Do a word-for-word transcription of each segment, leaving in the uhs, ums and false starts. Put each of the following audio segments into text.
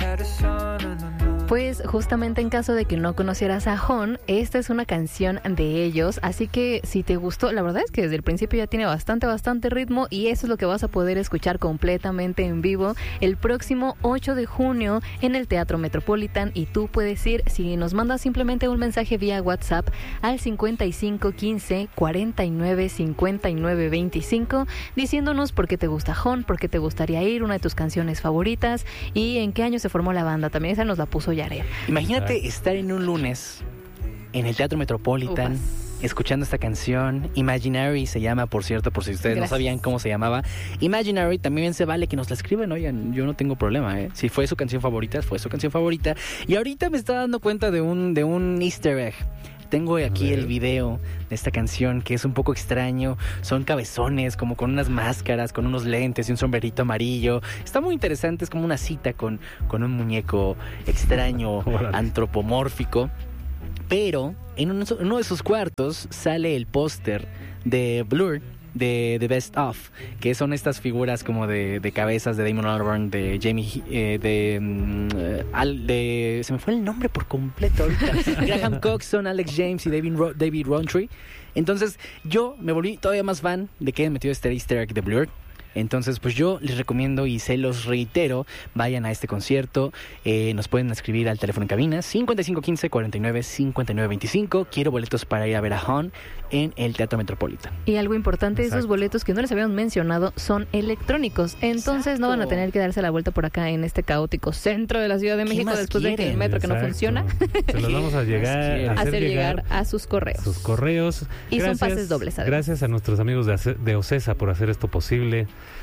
Pues justamente en caso de que no conocieras a Hon, esta es una canción de ellos, así que si te gustó, la verdad es que desde el principio ya tiene bastante, bastante ritmo y eso es lo que vas a poder escuchar completamente en vivo el próximo ocho de junio en el Teatro Metropolitan y tú puedes ir, si nos mandas simplemente un mensaje vía WhatsApp al cincuenta y cinco quince cuarenta y nueve cincuenta y nueve veinticinco diciéndonos por qué te gusta Hon, por qué te gustaría ir, una de tus canciones favoritas y en qué año se formó la banda, también esa nos la puso ya. Imagínate Exacto. estar en un lunes en el Teatro Metropolitan Upas. escuchando esta canción. Imaginary se llama, por cierto, por si ustedes Gracias. no sabían cómo se llamaba. Imaginary también se vale que nos la escriben, oigan, yo no tengo problema, ¿eh? Si fue su canción favorita, fue su canción favorita. Y ahorita me estaba dando cuenta de un, de un easter egg. Tengo aquí el video de esta canción que es un poco extraño. Son cabezones, como con unas máscaras, con unos lentes y un sombrerito amarillo. Está muy interesante, es como una cita con, con un muñeco extraño, antropomórfico. Pero en uno, uno de sus cuartos sale el póster de Blur, de The Best Of, que son estas figuras como de, de cabezas de Damon Albarn, de Jamie, eh, de, um, al, de... Se me fue el nombre por completo ahorita. Graham Coxon, Alex James y David, Ro- David Rowntree. Entonces yo me volví todavía más fan de que hayan metido este easter egg de Blur. Entonces, pues yo les recomiendo y se los reitero, vayan a este concierto, eh, nos pueden escribir al teléfono en cabina cincuenta y cinco quince cuarenta y nueve cincuenta y nueve veinticinco. Quiero boletos para ir a ver a Hon en el Teatro Metropolitan. Y algo importante, Exacto. esos boletos que no les habíamos mencionado son electrónicos, entonces Exacto. no van a tener que darse la vuelta por acá en este caótico centro de la Ciudad de México después quieren? de que el metro Exacto. que no funciona. Se los vamos a llegar a hacer, hacer llegar, llegar a sus correos. Sus correos. Y gracias, son pases dobles. Además. Gracias a nuestros amigos de, de OCESA por hacer esto posible.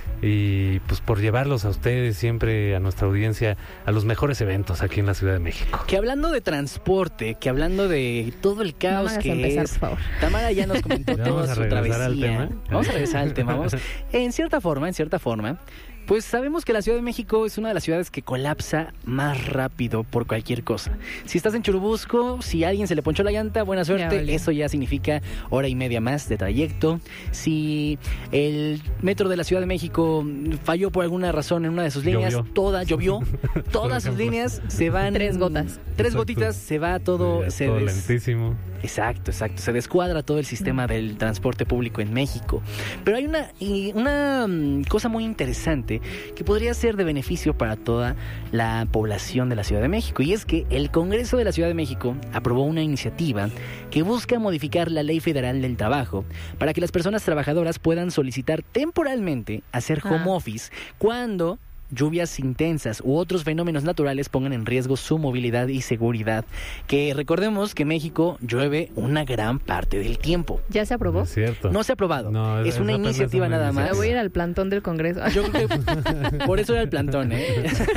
Y pues por llevarlos a ustedes siempre, a nuestra audiencia, a los mejores eventos aquí en la Ciudad de México. Que hablando de transporte, que hablando de todo el caos no que empezar, es, por favor. Tamara ya nos comentó toda su travesía. Al tema. Vamos a regresar al tema. Vamos. En cierta forma, en cierta forma, pues sabemos que la Ciudad de México es una de las ciudades que colapsa más rápido por cualquier cosa. Si estás en Churubusco, si a alguien se le ponchó la llanta, buena suerte, ya, eso ya significa hora y media más de trayecto. Si el metro de la Ciudad de México falló por alguna razón en una de sus líneas, llovió. toda llovió, todas sus líneas se van... Tres gotas. Tres Exacto. gotitas, se va todo... Sí, se todo des... lentísimo. Exacto, exacto. Se descuadra todo el sistema del transporte público en México. Pero hay una, una cosa muy interesante que podría ser de beneficio para toda la población de la Ciudad de México. Y es que el Congreso de la Ciudad de México aprobó una iniciativa que busca modificar la Ley Federal del Trabajo para que las personas trabajadoras puedan solicitar temporalmente hacer home ah. office cuando lluvias intensas u otros fenómenos naturales pongan en riesgo su movilidad y seguridad. Que recordemos que México llueve una gran parte del tiempo. ¿Ya se aprobó? Es cierto. No se ha aprobado. No, es, es una iniciativa nada más. Me voy a ir al plantón del Congreso. Yo creo que por eso era el plantón, ¿eh?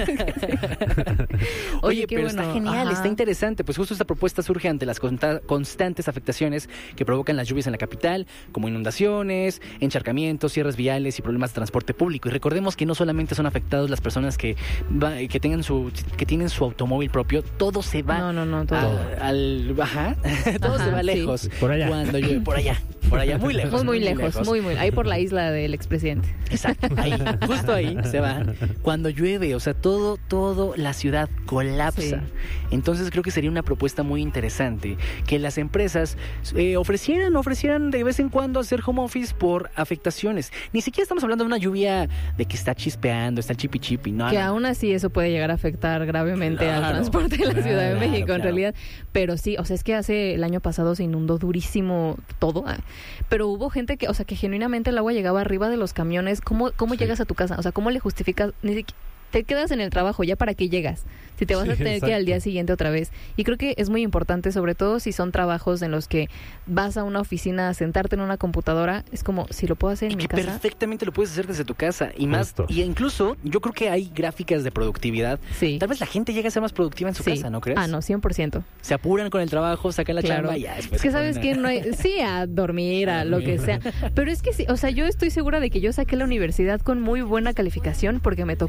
Oye, Oye pero bueno. Está genial, Ajá. está interesante. Pues justo esta propuesta surge ante las consta- constantes afectaciones que provocan las lluvias en la capital, como inundaciones, encharcamientos, cierres viales y problemas de transporte público. Y recordemos que no solamente son afectados las personas que va, que tengan su que tienen su automóvil propio, todo se va no no no todo a, al ajá, todo ajá, se va lejos sí. por allá cuando llueve por allá por allá muy lejos muy muy, muy lejos, lejos muy muy ahí por la isla del expresidente. Exacto, ahí justo ahí se va cuando llueve, o sea, todo todo la ciudad colapsa. Sí. Entonces creo que sería una propuesta muy interesante que las empresas eh, ofrecieran ofrecieran de vez en cuando hacer home office por afectaciones. Ni siquiera estamos hablando de una lluvia de que está chispeando, está chipi chipi, no. Que aún así eso puede llegar a afectar gravemente claro, al transporte de la claro, Ciudad de México, claro. en realidad. Pero sí, o sea, es que hace el año pasado se inundó durísimo todo, pero hubo gente que, o sea, que genuinamente el agua llegaba arriba de los camiones. ¿Cómo, cómo sí. llegas a tu casa? O sea, ¿cómo le justificas? Ni siquiera te quedas en el trabajo, ¿ya para qué llegas? Si te vas sí, a tener exacto. que ir al día siguiente otra vez. Y creo que es muy importante, sobre todo si son trabajos en los que vas a una oficina a sentarte en una computadora, es como, si lo puedo hacer en y mi que casa. Perfectamente lo puedes hacer desde tu casa. Y más, Justo. y incluso, yo creo que hay gráficas de productividad. Sí. Tal vez la gente llega a ser más productiva en su sí. casa, ¿no crees? Ah, no, cien por ciento. Se apuran con el trabajo, sacan la claro. chamba y ya después. Es que sabes que no hay, sí, a dormir, a, a lo que sea. Pero es que sí, o sea, yo estoy segura de que yo saqué la universidad con muy buena calificación porque me tocó en pandemia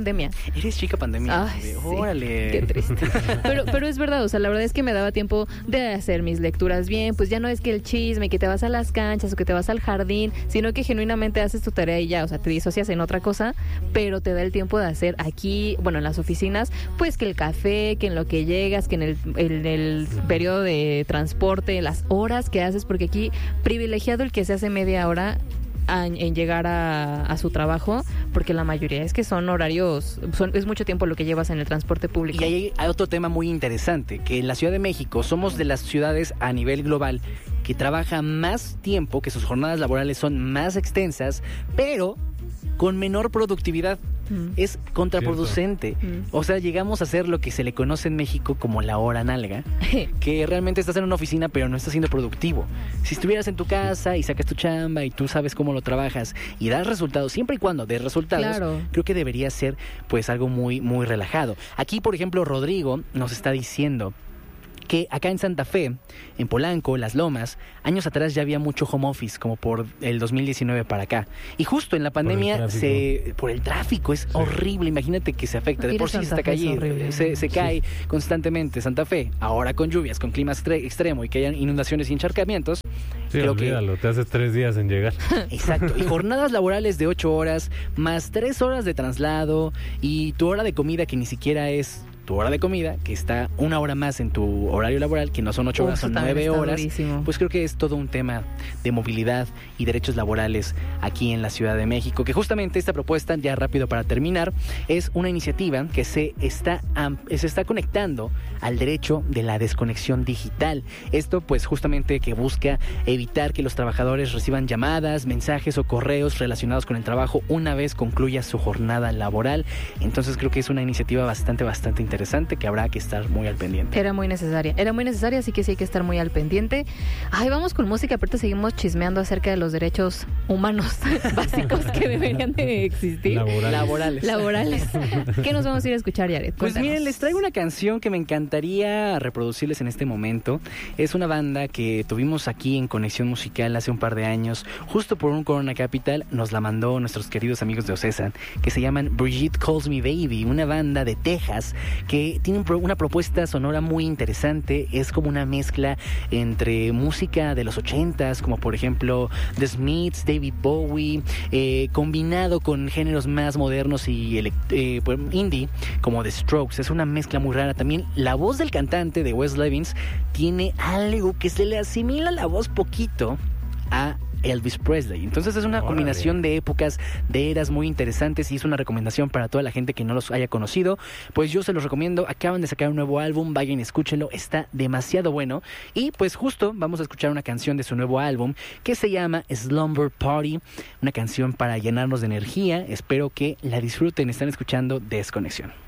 pandemia. Eres chica pandemia. Ay, sí. Órale. Qué triste. Pero, pero es verdad, o sea, la verdad es que me daba tiempo de hacer mis lecturas bien, pues ya no es que el chisme, que te vas a las canchas o que te vas al jardín, sino que genuinamente haces tu tarea y ya, o sea, te disocias en otra cosa, pero te da el tiempo de hacer aquí, bueno, en las oficinas, pues que el café, que en lo que llegas, que en el, en el periodo de transporte, las horas que haces, porque aquí privilegiado el que se hace media hora en llegar a, a su trabajo, porque la mayoría es que son horarios, son, es mucho tiempo lo que llevas en el transporte público. Y ahí hay otro tema muy interesante, que en la Ciudad de México somos de las ciudades a nivel global que trabaja más tiempo, que sus jornadas laborales son más extensas, pero con menor productividad. Mm. Es contraproducente. Mm. O sea, llegamos a hacer lo que se le conoce en México como la hora nalga, que realmente estás en una oficina pero no estás siendo productivo. Si estuvieras en tu casa y sacas tu chamba y tú sabes cómo lo trabajas y das resultados, siempre y cuando des resultados, claro, creo que debería ser pues algo muy, muy relajado. Aquí, por ejemplo, Rodrigo nos está diciendo que acá en Santa Fe, en Polanco, Las Lomas, años atrás ya había mucho home office, como por el dos mil diecinueve para acá. Y justo en la pandemia, por el tráfico, se, por el tráfico es sí. horrible. Imagínate que se afecta. De por sí se está cayendo, se, se cae sí. constantemente Santa Fe. Ahora con lluvias, con clima extre- extremo y que hayan inundaciones y encharcamientos. Sí, creo olvídalo, que... te haces tres días en llegar. Exacto. Y jornadas laborales de ocho horas, más tres horas de traslado y tu hora de comida que ni siquiera es tu hora de comida, que está una hora más en tu horario laboral, que no son ocho horas, son nueve horas, durísimo. Pues creo que es todo un tema de movilidad y derechos laborales aquí en la Ciudad de México, que justamente esta propuesta, ya rápido para terminar, es una iniciativa que se está, se está conectando al derecho de la desconexión digital. Esto pues justamente que busca evitar que los trabajadores reciban llamadas, mensajes o correos relacionados con el trabajo una vez concluya su jornada laboral. Entonces creo que es una iniciativa bastante, bastante interesante. interesante que habrá que estar muy al pendiente. Era muy necesaria, era muy necesaria, así que sí hay que estar muy al pendiente. Ay, vamos con música, aparte seguimos chismeando acerca de los derechos humanos básicos que deberían de existir. Laborales. Laborales. Laborales. ¿Qué nos vamos a ir a escuchar, Yaret? Pues Cuéntanos. miren, les traigo una canción que me encantaría reproducirles en este momento. Es una banda que tuvimos aquí en Conexión Musical hace un par de años, justo por un Corona Capital, nos la mandó nuestros queridos amigos de Ocesa, que se llaman Brigitte Calls Me Baby, una banda de Texas que tiene una propuesta sonora muy interesante. Es como una mezcla entre música de los ochentas, como por ejemplo The Smiths, David Bowie, eh, combinado con géneros más modernos y elect- eh, pues, indie, como The Strokes. Es una mezcla muy rara. También la voz del cantante de Wes Levins tiene algo que se le asimila la voz poquito a Elvis Presley. Entonces es una combinación de épocas, de eras muy interesantes y es una recomendación para toda la gente que no los haya conocido. Pues yo se los recomiendo. Acaban de sacar un nuevo álbum, vayan y escúchenlo, está demasiado bueno. Y pues justo vamos a escuchar una canción de su nuevo álbum que se llama Slumber Party, una canción para llenarnos de energía. Espero que la disfruten. Están escuchando Desconexión.